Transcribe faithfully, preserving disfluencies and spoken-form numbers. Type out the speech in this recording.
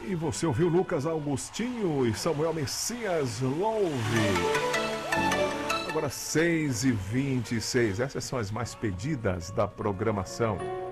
E você ouviu Lucas Augustinho e Samuel Messias Louve. Agora seis e vinte e seis, essas são as mais pedidas da programação.